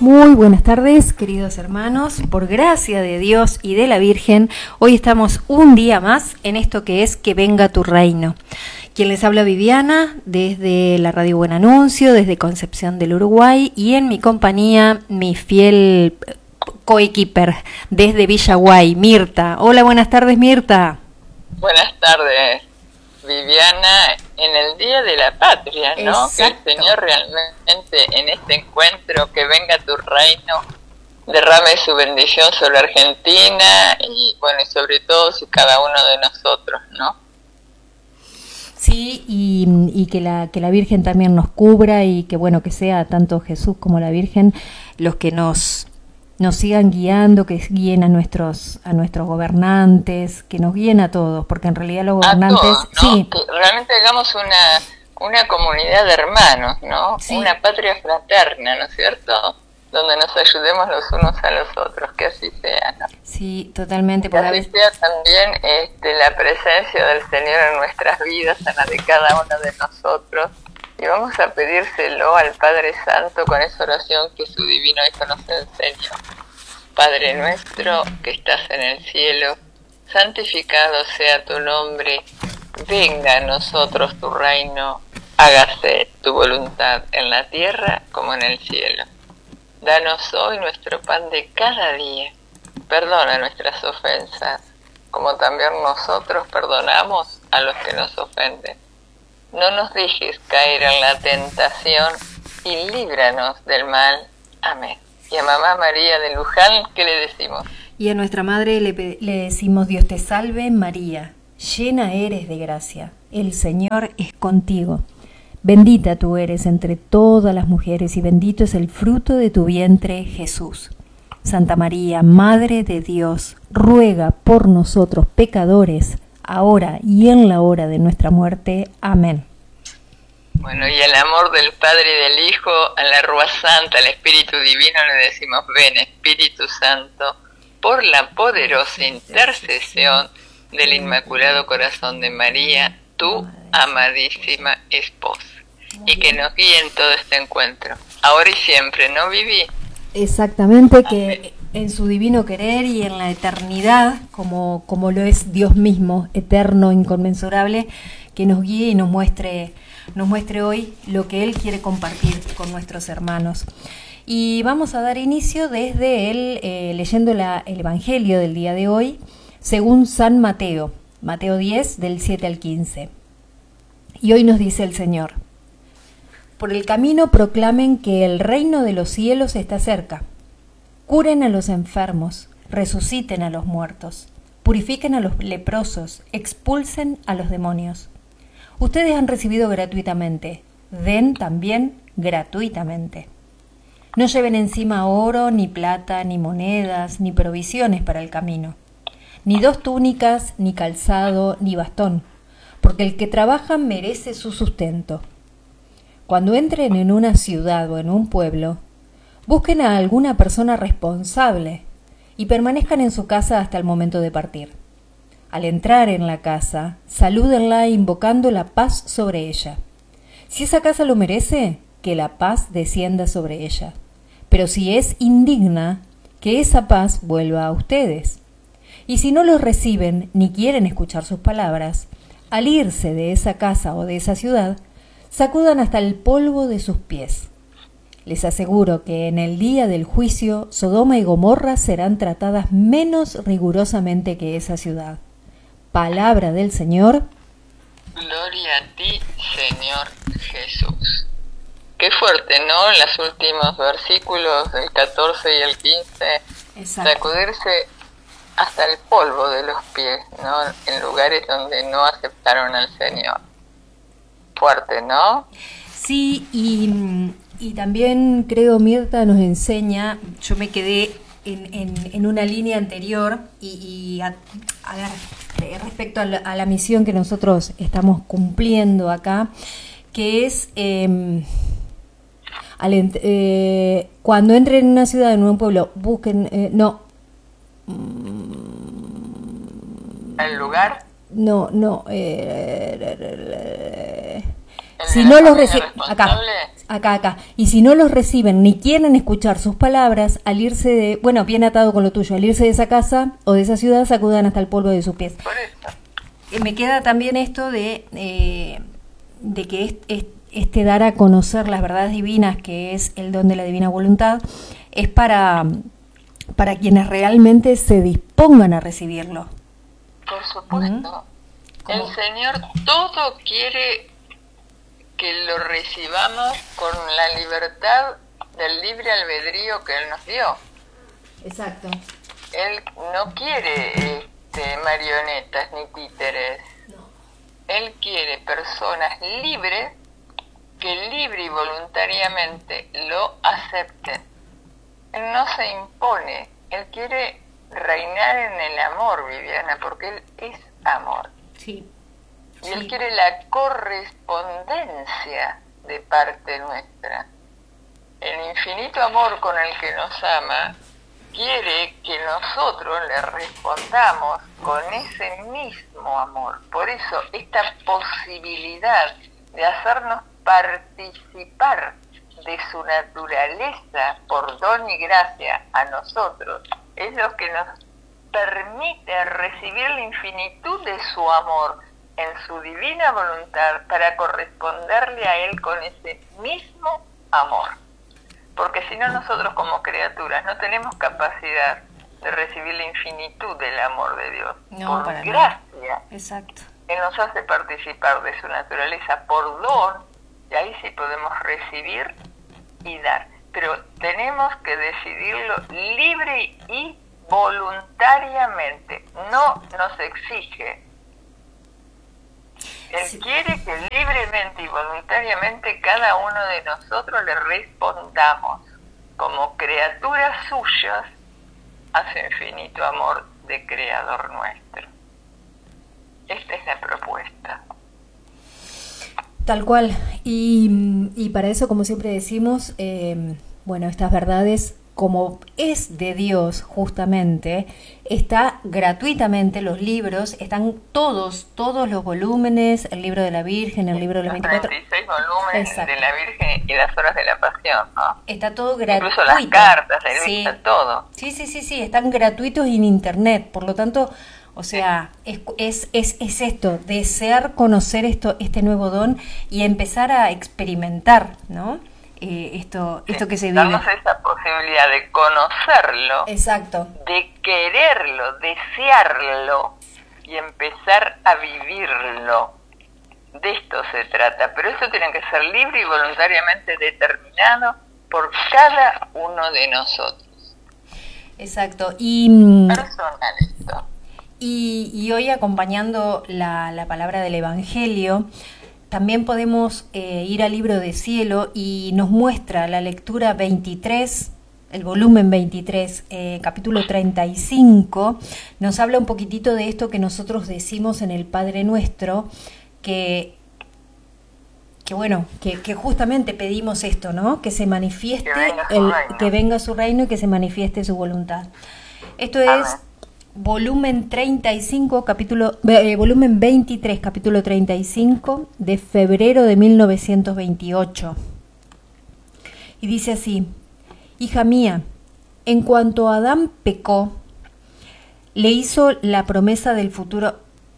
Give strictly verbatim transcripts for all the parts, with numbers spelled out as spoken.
Muy buenas tardes, queridos hermanos. Por gracia de Dios y de la Virgen, hoy estamos un día más en esto que es Que venga tu reino. Quien les habla, Viviana, desde la Radio Buen Anuncio, desde Concepción del Uruguay, y en mi compañía, mi fiel coequiper desde Villaguay, Mirta. Hola, buenas tardes, Mirta. Buenas tardes, Viviana, en el Día de la Patria, ¿no? Exacto. Que el Señor realmente en este encuentro, que venga tu reino, derrame su bendición sobre Argentina y, bueno, y sobre todos y cada uno de nosotros, ¿no? Sí, y, y que la que la Virgen también nos cubra y que, bueno, que sea tanto Jesús como la Virgen los que nos nos sigan guiando, que guíen a nuestros a nuestros gobernantes, que nos guíen a todos, porque en realidad los gobernantes, a todos, ¿no? Sí, que realmente hagamos una una comunidad de hermanos, ¿no? Sí. Una patria fraterna, ¿no es cierto? Donde nos ayudemos los unos a los otros, que así sea, ¿no? Sí, totalmente. Que así sea también este, la presencia del Señor en nuestras vidas, en la de cada uno de nosotros. Y vamos a pedírselo al Padre Santo con esa oración que su Divino Hijo nos enseñó. Padre nuestro que estás en el cielo, santificado sea tu nombre, venga a nosotros tu reino, hágase tu voluntad en la tierra como en el cielo. Danos hoy nuestro pan de cada día, perdona nuestras ofensas, como también nosotros perdonamos a los que nos ofenden. No nos dejes caer en la tentación y líbranos del mal. Amén. Y a Mamá María de Luján, ¿qué le decimos? Y a nuestra Madre le, le decimos: Dios te salve, María, llena eres de gracia, el Señor es contigo. Bendita tú eres entre todas las mujeres y bendito es el fruto de tu vientre, Jesús. Santa María, Madre de Dios, ruega por nosotros pecadores, ahora y en la hora de nuestra muerte. Amén. Bueno, y el amor del Padre y del Hijo, a la Rúa Santa, al Espíritu Divino, le decimos: ven, Espíritu Santo, por la poderosa intercesión del Inmaculado Corazón de María, tu amadísima esposa, y que nos guíe en todo este encuentro, ahora y siempre, ¿no, Vivi? Exactamente, que en su divino querer y en la eternidad, como, como lo es Dios mismo, eterno, inconmensurable, que nos guíe y nos muestre, nos muestre hoy lo que Él quiere compartir con nuestros hermanos. Y vamos a dar inicio desde él, eh, leyendo la, el Evangelio del día de hoy, según San Mateo, Mateo diez, del siete al quince. Y hoy nos dice el Señor: por el camino proclamen que el reino de los cielos está cerca. Curen a los enfermos, resuciten a los muertos, purifiquen a los leprosos, expulsen a los demonios. Ustedes han recibido gratuitamente, den también gratuitamente. No lleven encima oro, ni plata, ni monedas, ni provisiones para el camino, ni dos túnicas, ni calzado, ni bastón, porque el que trabaja merece su sustento. Cuando entren en una ciudad o en un pueblo, busquen a alguna persona responsable y permanezcan en su casa hasta el momento de partir. Al entrar en la casa, salúdenla invocando la paz sobre ella. Si esa casa lo merece, que la paz descienda sobre ella. Pero si es indigna, que esa paz vuelva a ustedes. Y si no los reciben ni quieren escuchar sus palabras, al irse de esa casa o de esa ciudad, sacudan hasta el polvo de sus pies. Les aseguro que en el día del juicio, Sodoma y Gomorra serán tratadas menos rigurosamente que esa ciudad. Palabra del Señor. Gloria a ti, Señor Jesús. Qué fuerte, ¿no? En los últimos versículos, el catorce y el quince, Exacto. Sacudirse hasta el polvo de los pies, ¿no? En lugares donde no aceptaron al Señor. Fuerte, ¿no? Sí, y, y también creo, Mirta nos enseña, yo me quedé en, en, en una línea anterior y, y a, a ver, respecto a la, a la misión que nosotros estamos cumpliendo acá, que es eh, al, eh, cuando entren en una ciudad, en un pueblo, busquen, eh, no, ¿el lugar? No, no, eh, Si no los reciben, acá, acá, acá, y si no los reciben ni quieren escuchar sus palabras, al irse de, bueno, bien atado con lo tuyo, al irse de esa casa o de esa ciudad, sacudan hasta el polvo de sus pies. Por eso. Y me queda también esto de, eh, de que es, es, este dar a conocer las verdades divinas, que es el don de la divina voluntad, es para, para quienes realmente se dispongan a recibirlo. Por supuesto. ¿Mm? El Señor todo quiere que lo recibamos con la libertad del libre albedrío que Él nos dio. Exacto. Él no quiere este, marionetas ni títeres. No. Él quiere personas libres que libre y voluntariamente lo acepten. Él no se impone. Él quiere reinar en el amor, Viviana, porque Él es amor. Sí. Y Él quiere la correspondencia de parte nuestra. El infinito amor con el que nos ama quiere que nosotros le respondamos con ese mismo amor. Por eso esta posibilidad de hacernos participar de su naturaleza por don y gracia a nosotros es lo que nos permite recibir la infinitud de su amor en su divina voluntad para corresponderle a Él con ese mismo amor. Porque si no, nosotros como criaturas no tenemos capacidad de recibir la infinitud del amor de Dios. No, por para gracia. Nada. Exacto. Él nos hace participar de su naturaleza por don, y ahí sí podemos recibir y dar. Pero tenemos que decidirlo libre y voluntariamente. No nos exige. Él sí quiere que libremente y voluntariamente cada uno de nosotros le respondamos como criaturas suyas a su infinito amor de Creador nuestro. Esta es la propuesta. Tal cual. Y, y para eso, como siempre decimos, eh, bueno, estas verdades, como es de Dios justamente, está gratuitamente, los libros, están todos, todos los volúmenes, el libro de la Virgen, el libro de los veinticuatro. veintiséis volúmenes. Exacto. De la Virgen y las horas de la Pasión, ¿no? Está todo gratuito. Incluso las cartas, la sí. Está todo. Sí, sí, sí, sí, están gratuitos en internet, por lo tanto, o sea, es, es, es, es esto, desear conocer esto, este nuevo don y empezar a experimentar, ¿no? Eh, esto, sí, esto que se vive. Darnos esa posibilidad de conocerlo, exacto, de quererlo, desearlo y empezar a vivirlo. De esto se trata, pero eso tiene que ser libre y voluntariamente determinado por cada uno de nosotros. Exacto. Y personal esto. Y, y hoy, acompañando la, la palabra del Evangelio, también podemos eh, ir al libro de Cielo, y nos muestra la lectura veintitrés, el volumen veintitrés, eh, capítulo treinta y cinco, nos habla un poquitito de esto que nosotros decimos en el Padre Nuestro, que, que bueno, que, que justamente pedimos esto, ¿no? Que se manifieste, que venga, el, que venga su reino y que se manifieste su voluntad. Esto es... Amén. Volumen treinta y cinco, capítulo, eh, volumen veintitrés, capítulo treinta y cinco, de febrero de mil novecientos veintiocho. Y dice así: hija mía, en cuanto Adán pecó, le hizo la promesa del futuro.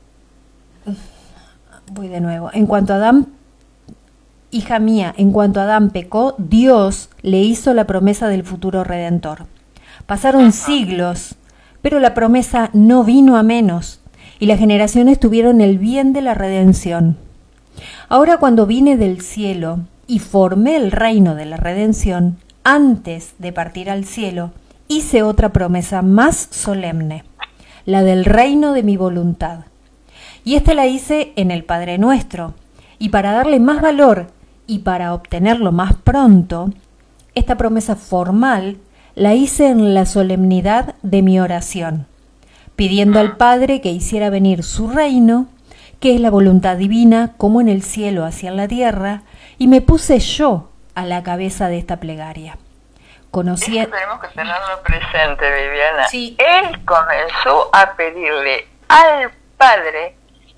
Voy de nuevo. En cuanto Adán, hija mía, en cuanto Adán pecó, Dios le hizo la promesa del futuro redentor. Pasaron siglos, pero la promesa no vino a menos, y las generaciones tuvieron el bien de la redención. Ahora, cuando vine del cielo y formé el reino de la redención, antes de partir al cielo, hice otra promesa más solemne, la del reino de mi voluntad. Y esta la hice en el Padre Nuestro, y para darle más valor y para obtenerlo más pronto, esta promesa formal la hice en la solemnidad de mi oración, pidiendo al Padre que hiciera venir su reino, que es la voluntad divina, como en el cielo hacia la tierra, y me puse yo a la cabeza de esta plegaria. Conocí... Eso tenemos que tenerlo presente, Viviana. Sí. Él comenzó a pedirle al Padre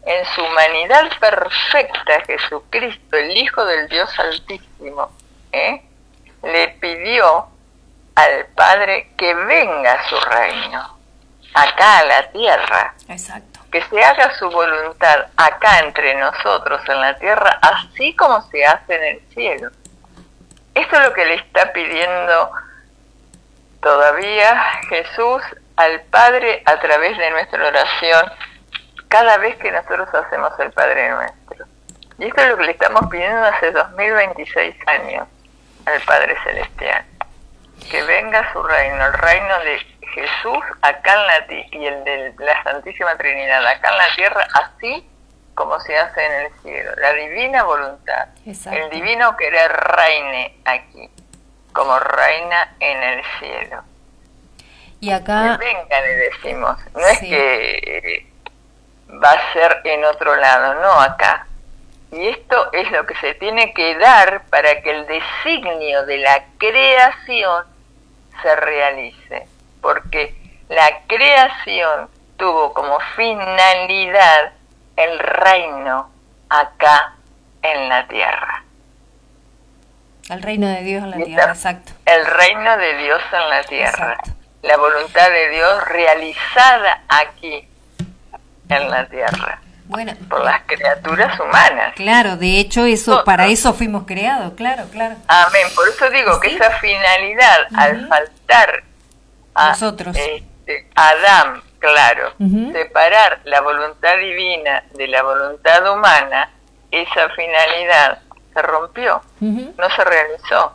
en su humanidad perfecta, Jesucristo, el Hijo del Dios Altísimo, ¿eh? le pidió al Padre que venga a su reino, acá a la tierra. Exacto. Que se haga su voluntad acá entre nosotros en la tierra, así como se hace en el cielo. Esto es lo que le está pidiendo todavía Jesús al Padre a través de nuestra oración, cada vez que nosotros hacemos el Padre Nuestro. Y esto es lo que le estamos pidiendo hace dos mil veintiséis años al Padre Celestial. Que venga su reino, el reino de Jesús acá en la tierra y el de la Santísima Trinidad acá en la tierra, así como se hace en el cielo. La divina voluntad, exacto, el divino querer reine aquí, como reina en el cielo. Y acá... Que venga, le decimos, no sí. es que va a ser en otro lado, no acá. Y esto es lo que se tiene que dar para que el designio de la creación se realice, porque la creación tuvo como finalidad el reino acá en la tierra. El reino de Dios en la tierra, exacto. El reino de Dios en la tierra. Exacto. La voluntad de Dios realizada aquí en la tierra. Bueno, por las criaturas humanas. Claro, de hecho, eso Nosotros. Para eso fuimos creados, claro, claro. Amén. Por eso digo ¿Sí? que esa finalidad, uh-huh. al faltar a nosotros, este, Adán, claro, uh-huh. separar la voluntad divina de la voluntad humana, esa finalidad se rompió, uh-huh. no se realizó.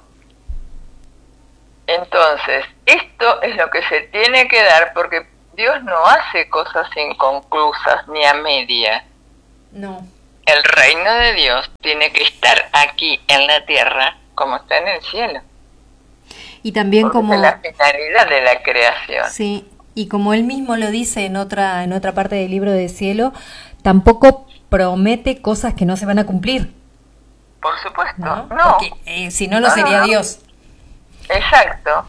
Entonces, esto es lo que se tiene que dar, porque Dios no hace cosas inconclusas ni a media. No. El reino de Dios tiene que estar aquí en la tierra como está en el cielo. Y también porque como es la finalidad de la creación. Sí, y como él mismo lo dice en otra en otra parte del libro del cielo, tampoco promete cosas que no se van a cumplir. Por supuesto, no. no. Porque eh, si no, no no sería no, no. Dios. Exacto.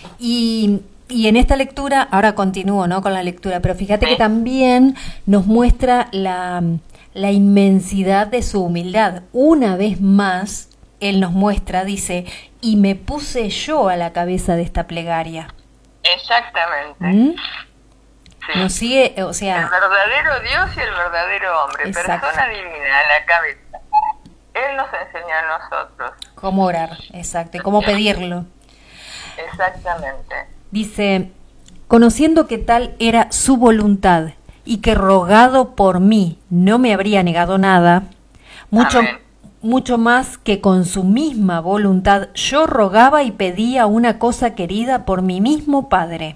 Y Y en esta lectura, ahora continúo, ¿no?, con la lectura, pero fíjate ¿Sí? que también nos muestra la, la inmensidad de su humildad. Una vez más, él nos muestra, dice, y me puse yo a la cabeza de esta plegaria. Exactamente. ¿Mm? Sí. Nos sigue, o sea... El verdadero Dios y el verdadero hombre, exacto. persona divina a la cabeza. Él nos enseñó a nosotros. Cómo orar, exacto, y cómo pedirlo. Exactamente. Dice, conociendo que tal era su voluntad y que rogado por mí no me habría negado nada, mucho, mucho más que con su misma voluntad yo rogaba y pedía una cosa querida por mi mismo Padre.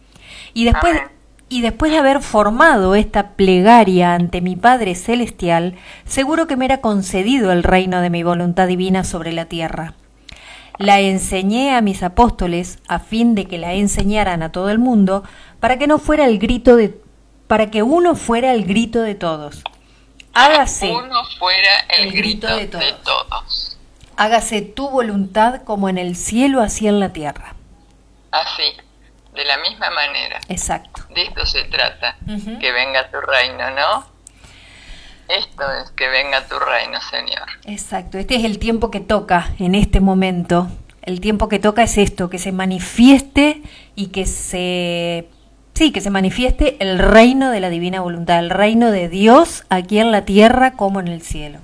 Y después, y después de haber formado esta plegaria ante mi Padre Celestial, seguro que me era concedido el reino de mi voluntad divina sobre la tierra. La enseñé a mis apóstoles a fin de que la enseñaran a todo el mundo, para que no fuera el grito de, para que uno fuera el grito de todos. Hágase uno fuera el, el grito, grito de, todos. de todos. Hágase tu voluntad como en el cielo, así en la tierra. Así, de la misma manera. Exacto. De esto se trata, uh-huh. que venga tu reino, ¿no? Esto es que venga tu reino, Señor. Exacto, este es el tiempo que toca en este momento. El tiempo que toca es esto, que se manifieste y que se... Sí, que se manifieste el reino de la divina voluntad, el reino de Dios aquí en la tierra como en el cielo.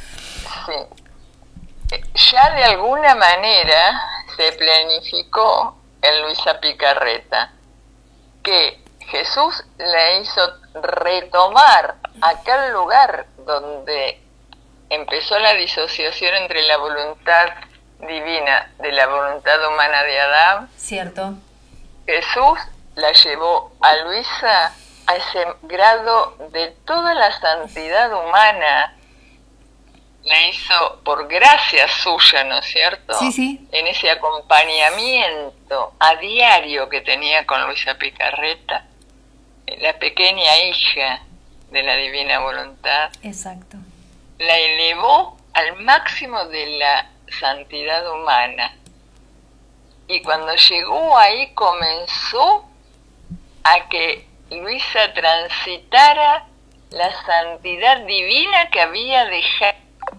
Sí. Ya de alguna manera se planificó en Luisa Picarreta que Jesús le hizo retomar aquel lugar donde empezó la disociación entre la voluntad divina de la voluntad humana de Adán. Cierto. Jesús la llevó a Luisa a ese grado de toda la santidad humana, la hizo por gracia suya, ¿no es cierto? Sí, sí. En ese acompañamiento a diario que tenía con Luisa Picarreta, la pequeña hija de la divina voluntad. Exacto. La elevó al máximo de la santidad humana. Y cuando llegó ahí comenzó a que Luisa transitara la santidad divina que había dejado.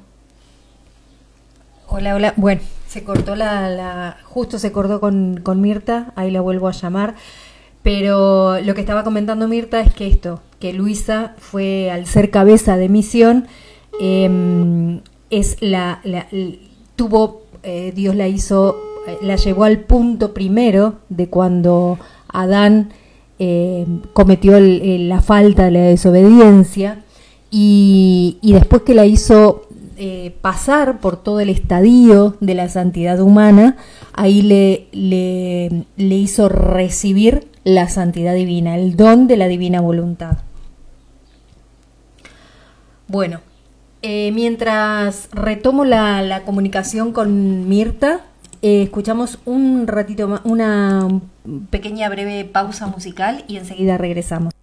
Hola, hola. Bueno, se cortó la, la justo se cortó con, con Mirta, ahí la vuelvo a llamar. Pero lo que estaba comentando Mirta es que esto, que Luisa fue, al ser cabeza de misión, eh, es la, la tuvo, eh, Dios la hizo, eh, la llevó al punto primero de cuando Adán eh, cometió el, el, la falta de la desobediencia, y, y después que la hizo eh, pasar por todo el estadio de la santidad humana, ahí le, le, le hizo recibir la santidad divina, el don de la divina voluntad. Bueno, eh, mientras retomo la, la comunicación con Mirta, eh, escuchamos un ratito más, una pequeña breve pausa musical y enseguida regresamos.